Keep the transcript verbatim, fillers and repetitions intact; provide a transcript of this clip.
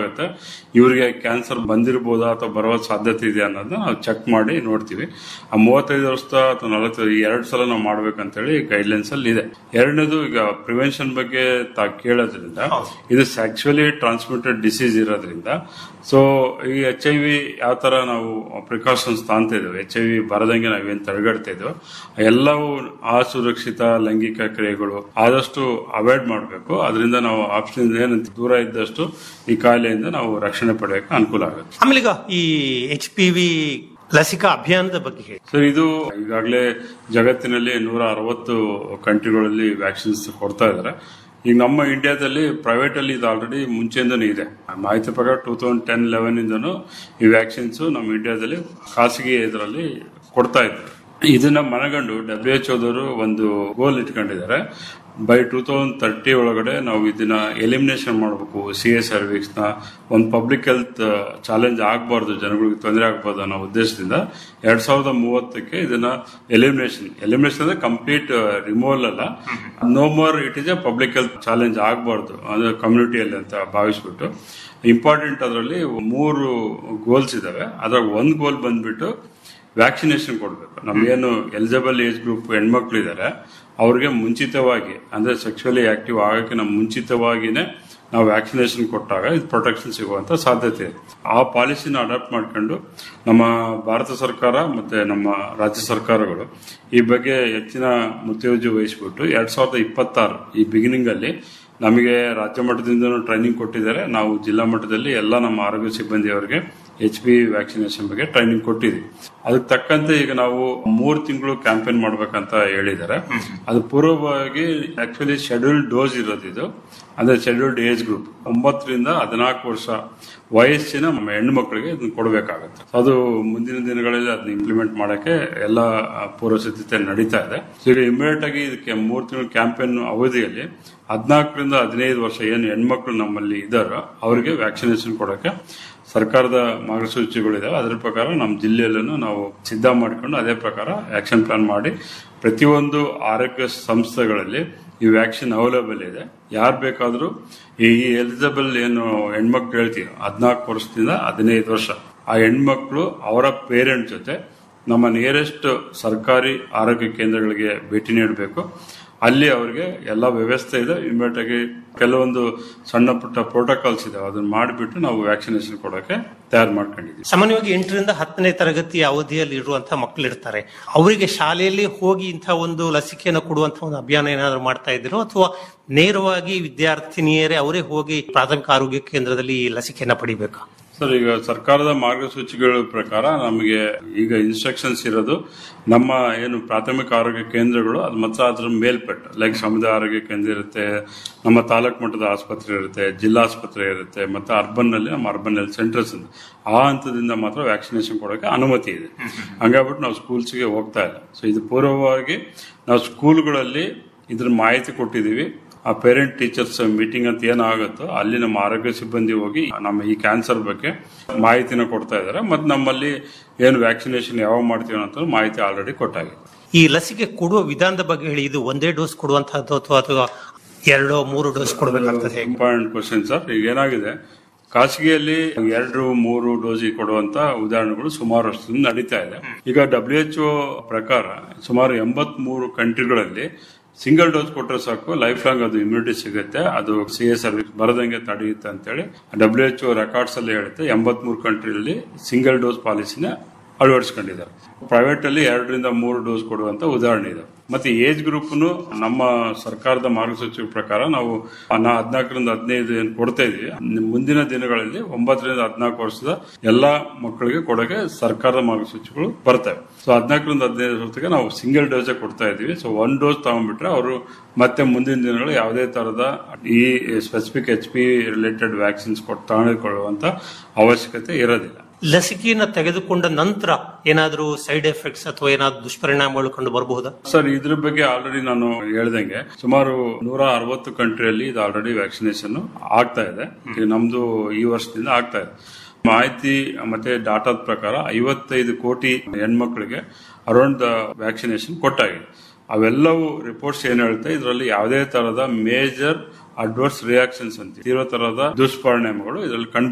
ಗೊತ್ತಾಗುತ್ತೆ ಇವರಿಗೆ ಕ್ಯಾನ್ಸರ್ ಬಂದಿರಬಹುದಾ ಅಥವಾ ಬರುವ ಸಾಧ್ಯತೆ ಇದೆ ಅನ್ನೋದನ್ನ ನಾವು ಚೆಕ್ ಮಾಡಿ ನೋಡ್ತೀವಿ. ಆ ಮೂವತ್ತೈದು ವರ್ಷ ಅಥವಾ ನಲವತ್ತೈದು ಎರಡು ಸಲ ನಾವು ಮಾಡ್ಬೇಕಂತೇಳಿ ಗೈಡ್ಲೈನ್ಸ್ ಅಲ್ಲಿ ಇದೆ. ಎರಡನೇದು ಈಗ ಪ್ರಿವೆನ್ಷನ್ ಬಗ್ಗೆ ತಾ ಕೇಳೋದ್ರಿಂದ ಇದು ಆಕ್ಚುಲಿ ಟ್ರಾನ್ಸ್ಮಿಟೆಡ್ ಡಿಸೀಸ್ ಇರೋದ್ರಿಂದ ಸೊ ಈ ಎಚ್ ಐ ವಿ ಯಾವ ತರ ನಾವು ಪ್ರಿಕಾಷನ್ಸ್ ತಾಂತ ಇದ್ದೇವೆ, ಎಚ್ ಐ ವಿ ಬರದಂಗೆ ನಾವೇನ್ ತಡೆಗಟ್ತಾ ಇದ್ದೇವೆ ಎಲ್ಲವೂ ಅಸುರಕ್ಷಿತ ಲೈಂಗಿಕ ಕ್ರಿಯೆಗಳು ಆದಷ್ಟು ಅವಾಯ್ಡ್ ಮಾಡಬೇಕು. ಅದರಿಂದ ನಾವು ಆಪ್ಷನ್ ಏನಂತ ದೂರ ಇದ್ದಷ್ಟು ಈ ಕಾಯಿಲೆಯಿಂದ ನಾವು ರಕ್ಷಣೆ ಪಡೆಯಕ್ಕೆ ಅನುಕೂಲ ಆಗುತ್ತೆ. ಆಮೇಲೆ ಈಗ ಈ ಎಚ್ ಪಿ ವಿ ಲಸಿಕಾ ಅಭಿಯಾನದ ಬಗ್ಗೆ ಹೇಳಿ ಸರ್. ಇದು ಈಗಾಗಲೇ ಜಗತ್ತಿನಲ್ಲಿ ನೂರ ಅರವತ್ತು ಕಂಟ್ರಿಗಳಲ್ಲಿ ವ್ಯಾಕ್ಸಿನ್ಸ್ ಕೊಡ್ತಾ ಇದ್ದಾರೆ. ಈಗ ನಮ್ಮ ಇಂಡಿಯಾದಲ್ಲಿ ಪ್ರೈವೇಟ್ ಅಲ್ಲಿ ಇದು ಆಲ್ರೆಡಿ ಮುಂಚೆಯಿಂದನೂ ಇದೆ. ಮಾಹಿತಿ ಪ್ರಕಾರ ಟೂ ತೌಸಂಡ್ ಟೆನ್ ಲೆವೆನ್ ಇಂದನೂ ಈ ವ್ಯಾಕ್ಸಿನ್ಸ್ ನಮ್ಮ ಇಂಡಿಯಾದಲ್ಲಿ ಖಾಸಗಿ ಇದರಲ್ಲಿ ಕೊಡ್ತಾ ಇದ್ದಾರೆ. ಇದನ್ನ ಮನಗಂಡು ಡಬ್ಲ್ಯೂ ಎಚ್ ಓದವರು ಒಂದು ಗೋಲ್ ಇಟ್ಕೊಂಡಿದ್ದಾರೆ. ಬೈ ಟೂ ತೌಸಂಡ್ ತರ್ಟಿ ಒಳಗಡೆ ನಾವು ಇದನ್ನ ಎಲಿಮಿನೇಷನ್ ಮಾಡಬೇಕು. ಸಿ ಎ ಸರ್ವಿಕ್ಸ್ ನ ಒಂದು ಪಬ್ಲಿಕ್ ಹೆಲ್ತ್ ಚಾಲೆಂಜ್ ಆಗಬಾರ್ದು, ಜನಗಳಿಗೆ ತೊಂದರೆ ಆಗಬಾರ್ದು ಅನ್ನೋ ಉದ್ದೇಶದಿಂದ ಎರಡ್ ಸಾವಿರದ ಮೂವತ್ತಕ್ಕೆ ಇದನ್ನ ಎಲಿಮಿನೇಷನ್ ಎಲಿಮಿನೇಷನ್ ಅಂದ್ರೆ ಕಂಪ್ಲೀಟ್ ರಿಮೂವಲ್ ಅಲ್ಲ, no more it is A public health challenge ಆಗಬಾರ್ದು ಅಂದ್ರೆ ಕಮ್ಯುನಿಟಿಯಲ್ಲಿ ಅಂತ ಭಾವಿಸ್ಬಿಟ್ಟು ಇಂಪಾರ್ಟೆಂಟ್ ಅದರಲ್ಲಿ ಮೂರು ಗೋಲ್ಸ್ ಇದಾವೆ. ಅದ್ರಾಗ ಒಂದು ಗೋಲ್ ಬಂದ್ಬಿಟ್ಟು ವ್ಯಾಕ್ಸಿನೇಷನ್ ಕೊಡಬೇಕು. ನಮ್ಗೇನು ಎಲಿಜಿಬಲ್ ಏಜ್ ಗ್ರೂಪ್ ಹೆಣ್ಮಕ್ಳು ಇದ್ದಾರೆ ಅವ್ರಿಗೆ ಮುಂಚಿತವಾಗಿ ಅಂದ್ರೆ ಸೆಕ್ಸುವಲಿ ಆಕ್ಟಿವ್ ಆಗಕ್ಕೆ ನಮ್ಮ ಮುಂಚಿತವಾಗಿನೇ ನಾವು ವ್ಯಾಕ್ಸಿನೇಷನ್ ಕೊಟ್ಟಾಗ ಇದು ಪ್ರೊಟೆಕ್ಷನ್ ಸಿಗುವಂತ ಸಾಧ್ಯತೆ ಇದೆ. ಆ ಪಾಲಿಸಿನ ಅಡಾಪ್ಟ್ ಮಾಡ್ಕೊಂಡು ನಮ್ಮ ಭಾರತ ಸರ್ಕಾರ ಮತ್ತೆ ನಮ್ಮ ರಾಜ್ಯ ಸರ್ಕಾರಗಳು ಈ ಬಗ್ಗೆ ಹೆಚ್ಚಿನ ಮುತುವರ್ಜಿ ವಹಿಸಿಬಿಟ್ಟು ಎರಡ್ ಸಾವಿರದ ಇಪ್ಪತ್ತಾರು ಈ ಬಿಗಿನಿಂಗ್ ಅಲ್ಲಿ ನಮಗೆ ರಾಜ್ಯ ಮಟ್ಟದಿಂದ ಟ್ರೈನಿಂಗ್ ಕೊಟ್ಟಿದ್ದಾರೆ. ನಾವು ಜಿಲ್ಲಾ ಮಟ್ಟದಲ್ಲಿ ಎಲ್ಲ ನಮ್ಮ ಆರೋಗ್ಯ ಸಿಬ್ಬಂದಿಯವರಿಗೆ ಎಚ್ ಪಿ ವ್ಯಾಕ್ಸಿನೇಷನ್ ಬಗ್ಗೆ ಟ್ರೈನಿಂಗ್ ಕೊಟ್ಟಿದ್ವಿ. ಅದಕ್ಕೆ ತಕ್ಕಂತೆ ಈಗ ನಾವು ಮೂರು ತಿಂಗಳು ಕ್ಯಾಂಪೇನ್ ಮಾಡ್ಬೇಕಂತ ಹೇಳಿದ್ದಾರೆ. ಅದು ಪೂರ್ವವಾಗಿ ಆಕ್ಚುಲಿ ಶೆಡ್ಯೂಲ್ಡ್ ಡೋಸ್ ಇರೋದು ಇದು, ಅಂದ್ರೆ ಶೆಡ್ಯೂಲ್ಡ್ ಏಜ್ ಗ್ರೂಪ್ ಒಂಬತ್ತರಿಂದ ಹದಿನಾಲ್ಕು ವರ್ಷ ವಯಸ್ಸಿನ ನಮ್ಮ ಹೆಣ್ಣು ಮಕ್ಕಳಿಗೆ ಇದನ್ನ ಕೊಡಬೇಕಾಗುತ್ತೆ. ಅದು ಮುಂದಿನ ದಿನಗಳಲ್ಲಿ ಅದನ್ನ ಇಂಪ್ಲಿಮೆಂಟ್ ಮಾಡಕ್ಕೆ ಎಲ್ಲ ಪೂರ್ವ ಸಿದ್ಧತೆ ನಡೀತಾ ಇದೆ. ಈಗ ಇಮಿಡಿಯೇಟ್ ಆಗಿ ಇದಕ್ಕೆ ಮೂರು ತಿಂಗಳು ಕ್ಯಾಂಪೇನ್ ಅವಧಿಯಲ್ಲಿ ಹದಿನಾಲ್ಕರಿಂದ ಹದಿನೈದು ವರ್ಷ ಏನು ಹೆಣ್ಮಕ್ಳು ನಮ್ಮಲ್ಲಿ ಇದ್ದಾರೋ ಅವರಿಗೆ ವ್ಯಾಕ್ಸಿನೇಷನ್ ಕೊಡಕ್ಕೆ ಸರ್ಕಾರದ ಮಾರ್ಗಸೂಚಿಗಳಿದಾವೆ. ಅದರ ಪ್ರಕಾರ ನಮ್ಮ ಜಿಲ್ಲೆಯಲ್ಲೂ ನಾವು ಸಿದ್ಧ ಮಾಡಿಕೊಂಡು ಅದೇ ಪ್ರಕಾರ ಆಕ್ಷನ್ ಪ್ಲಾನ್ ಮಾಡಿ ಪ್ರತಿಯೊಂದು ಆರೋಗ್ಯ ಸಂಸ್ಥೆಗಳಲ್ಲಿ ಈ ವ್ಯಾಕ್ಸಿನ್ ಅವೈಲೇಬಲ್ ಇದೆ. ಯಾರು ಬೇಕಾದರೂ ಈ ಎಲಿಜಿಬಲ್ ಏನು ಹೆಣ್ಮಕ್ಳು ಹೇಳ್ತೀವಿ ಹದಿನಾಲ್ಕು ವರ್ಷದಿಂದ ಹದಿನೈದು ವರ್ಷ ಆ ಹೆಣ್ಮಕ್ಳು ಅವರ ಪೇರೆಂಟ್ ಜೊತೆ ನಮ್ಮ ನಿಯರೆಸ್ಟ್ ಸರ್ಕಾರಿ ಆರೋಗ್ಯ ಕೇಂದ್ರಗಳಿಗೆ ಭೇಟಿ ನೀಡಬೇಕು. ಅಲ್ಲಿ ಅವರಿಗೆ ಎಲ್ಲ ವ್ಯವಸ್ಥೆ ಇದೆ. ಇಮಿಡಿಯೇಟ್ ಆಗಿ ಕೆಲವೊಂದು ಸಣ್ಣ ಪುಟ್ಟ ಪ್ರೋಟೋಕಾಲ್ಸ್ ಇದೆ, ಅದನ್ನ ಮಾಡಿಬಿಟ್ಟು ನಾವು ವ್ಯಾಕ್ಸಿನೇಷನ್ ಕೊಡೋಕೆ ತಯಾರು ಮಾಡ್ಕೊಂಡಿದ್ದೀವಿ. ಸಾಮಾನ್ಯವಾಗಿ ಎಂಟರಿಂದ ಹತ್ತನೇ ತರಗತಿ ಅವಧಿಯಲ್ಲಿ ಇರುವಂತಹ ಮಕ್ಕಳು ಇರ್ತಾರೆ, ಅವರಿಗೆ ಶಾಲೆಯಲ್ಲಿ ಹೋಗಿ ಇಂತಹ ಒಂದು ಲಸಿಕೆಯನ್ನು ಕೊಡುವಂತಹ ಒಂದು ಅಭಿಯಾನ ಏನಾದ್ರು ಮಾಡ್ತಾ ಇದ್ದೀರೋ ಅಥವಾ ನೇರವಾಗಿ ವಿದ್ಯಾರ್ಥಿನಿಯರೇ ಅವರೇ ಹೋಗಿ ಪ್ರಾಥಮಿಕ ಆರೋಗ್ಯ ಕೇಂದ್ರದಲ್ಲಿ ಈ ಲಸಿಕೆಯನ್ನು ಪಡಿಬೇಕಾ? ಸರ್, ಈಗ ಸರ್ಕಾರದ ಮಾರ್ಗಸೂಚಿಗಳ ಪ್ರಕಾರ ನಮಗೆ ಈಗ ಇನ್ಸ್ಟ್ರಕ್ಷನ್ಸ್ ಇರೋದು ನಮ್ಮ ಏನು ಪ್ರಾಥಮಿಕ ಆರೋಗ್ಯ ಕೇಂದ್ರಗಳು ಅದು ಮತ್ತೆ ಅದ್ರ ಮೇಲ್ಪಟ್ಟು ಲೈಕ್ ಸಮುದಾಯ ಆರೋಗ್ಯ ಕೇಂದ್ರ ಇರುತ್ತೆ, ನಮ್ಮ ತಾಲೂಕು ಮಟ್ಟದ ಆಸ್ಪತ್ರೆ ಇರುತ್ತೆ, ಜಿಲ್ಲಾ ಆಸ್ಪತ್ರೆ ಇರುತ್ತೆ, ಮತ್ತೆ ಅರ್ಬನ್ ನಲ್ಲಿ ನಮ್ಮ ಅರ್ಬನ್ ಹೆಲ್ತ್ ಸೆಂಟರ್ಸ್ ಆ ಹಂತದಿಂದ ಮಾತ್ರ ವ್ಯಾಕ್ಸಿನೇಷನ್ ಕೊಡೋಕೆ ಅನುಮತಿ ಇದೆ. ಹಂಗಾಗ್ಬಿಟ್ಟು ನಾವು ಸ್ಕೂಲ್ಸ್ಗೆ ಹೋಗ್ತಾ ಇಲ್ಲ. ಸೊ ಇದು ಪೂರ್ವವಾಗಿ ನಾವು ಸ್ಕೂಲ್ಗಳಲ್ಲಿ ಇದ್ರ ಮಾಹಿತಿ ಕೊಟ್ಟಿದ್ದೀವಿ. ಆ ಪೇರೆಂಟ್ ಟೀಚರ್ಸ್ ಮೀಟಿಂಗ್ ಅಂತ ಏನಾಗುತ್ತೋ ಅಲ್ಲಿ ನಮ್ಮ ಆರೋಗ್ಯ ಸಿಬ್ಬಂದಿ ಹೋಗಿ ನಮ್ಮ ಈ ಕ್ಯಾನ್ಸರ್ ಬಗ್ಗೆ ಮಾಹಿತಿನ ಕೊಡ್ತಾ ಇದ್ದಾರೆ. ಮತ್ತೆ ನಮ್ಮಲ್ಲಿ ಏನು ವ್ಯಾಕ್ಸಿನೇಷನ್ ಯಾವಾಗ ಮಾಡ್ತೀವಿ ಅಂತ ಮಾಹಿತಿ ಆಲ್ರೆಡಿ ಕೊಟ್ಟಾಗಿದೆ. ಈ ಲಸಿಕೆ ಕೊಡುವ ವಿಧಾನದ ಬಗ್ಗೆ ಹೇಳಿ, ಇದು ಒಂದೇ ಡೋಸ್ ಕೊಡುವಂತಹದ್ದು ಅಥವಾ ಅಥವಾ ಎರಡೋ ಮೂರು ಡೋಸ್ ಕೊಡಬೇಕಾಗ್ತದೆ? Important question sir. ಈಗ ಏನಾಗಿದೆ, ಖಾಸಗಿಯಲ್ಲಿ ಎರಡು ಮೂರು ಡೋಸ್ ಕೊಡುವಂತ ಉದಾಹರಣೆಗಳು ಸುಮಾರು ವರ್ಷದಿಂದ ನಡೀತಾ ಇದೆ. ಈಗ ಡಬ್ಲ್ಯೂ ಎಚ್ ಒ ಪ್ರಕಾರ ಸುಮಾರು ಎಂಬತ್ ಮೂರು ಕಂಟ್ರಿಗಳಲ್ಲಿ ಸಿಂಗಲ್ ಡೋಸ್ ಕೊಟ್ಟರೆ ಸಾಕು, ಲೈಫ್ ಲಾಂಗ್ ಅದು ಇಮ್ಯುನಿಟಿ ಸಿಗುತ್ತೆ, ಅದು ಸಿ ಎ ಸರ್ವಿಸ್ ಬರದಂಗೆ ತಡೆಯುತ್ತೆ ಅಂತೇಳಿ ಡಬ್ಲ್ಯೂ ಎಚ್ ಒ ರೆಕಾರ್ಡ್ಸ್ ಅಲ್ಲಿ ಹೇಳುತ್ತೆ. ಎಂಬತ್ ಮೂರು ಕಂಟ್ರಿಯಲ್ಲಿ ಸಿಂಗಲ್ ಡೋಸ್ ಪಾಲಿಸಿನ ಅಳವಡಿಸ್ಕೊಂಡಿದ್ದಾರೆ. ಪ್ರೈವೇಟ್ ಅಲ್ಲಿ ಎರಡರಿಂದ ಮೂರು ಡೋಸ್ ಕೊಡುವಂತ ಉದಾಹರಣೆ ಇದೆ. ಮತ್ತೆ ಏಜ್ ಗ್ರೂಪ್ ನಮ್ಮ ಸರ್ಕಾರದ ಮಾರ್ಗಸೂಚಿ ಪ್ರಕಾರ ನಾವು ಹದಿನಾಲ್ಕರಿಂದ ಹದಿನೈದು ಏನು ಕೊಡ್ತಾ ಇದೀವಿ, ಮುಂದಿನ ದಿನಗಳಲ್ಲಿ ಒಂಬತ್ತರಿಂದ ಹದಿನಾಲ್ಕು ವರ್ಷದ ಎಲ್ಲಾ ಮಕ್ಕಳಿಗೆ ಕೊಡೋಕೆ ಸರ್ಕಾರದ ಮಾರ್ಗಸೂಚಿಗಳು ಬರ್ತವೆ. ಸೊ ಹದಿನಾಲ್ಕರಿಂದ ಹದಿನೈದು ವರ್ಷಕ್ಕೆ ನಾವು ಸಿಂಗಲ್ ಡೋಸ್ ಕೊಡ್ತಾ ಇದೀವಿ. ಸೊ ಒನ್ ಡೋಸ್ ತಗೊಂಡ್ಬಿಟ್ರೆ ಅವರು ಮತ್ತೆ ಮುಂದಿನ ದಿನಗಳು ಯಾವುದೇ ತರದ ಈ specific H P related vaccines ಕೊಟ್ಟು ತಗೊಂಡುಕೊಳ್ಳುವಂತ ಅವಶ್ಯಕತೆ ಇರೋದಿಲ್ಲ. ಲಸಿಕೆಯನ್ನು ತೆಗೆದುಕೊಂಡ ನಂತರ ಏನಾದರೂ ಸೈಡ್ ಎಫೆಕ್ಟ್ಸ್ ಅಥವಾ ಏನಾದ್ರು ದುಷ್ಪರಿಣಾಮಗಳು ಕಂಡು ಬರಬಹುದಾ? ಸರ್, ಇದ್ರ ಬಗ್ಗೆ ಆಲ್ರೆಡಿ ನಾನು ಹೇಳ್ದಂಗೆ ಸುಮಾರು ನೂರ ಅರವತ್ತು ಕಂಟ್ರಿಯಲ್ಲಿ ಇದು ಆಲ್ರೆಡಿ ವ್ಯಾಕ್ಸಿನೇಷನ್ ಆಗ್ತಾ ಇದೆ. ನಮ್ದು ಈ ವರ್ಷದಿಂದ ಆಗ್ತಾ ಇದೆ. ಮಾಹಿತಿ ಮತ್ತೆ ಡಾಟಾದ ಪ್ರಕಾರ ಐವತ್ತೈದು ಕೋಟಿ ಹೆಣ್ಮಕ್ಳಿಗೆ ಅರೌಂಡ್ ವ್ಯಾಕ್ಸಿನೇಷನ್ ಕೊಟ್ಟಾಗಿದೆ. ಅವೆಲ್ಲವೂ ರಿಪೋರ್ಟ್ಸ್ ಏನ್ ಹೇಳ್ತಾ ಇದರಲ್ಲಿ ಯಾವುದೇ ತರಹದ ಮೇಜರ್ ಅಡ್ವರ್ಸ್ ರಿಯಾಕ್ಷನ್ಸ್ ಅಂತ ಇರೋ ತರಹದ ದುಷ್ಪರಿಣಾಮಗಳು ಇದರಲ್ಲಿ ಕಂಡು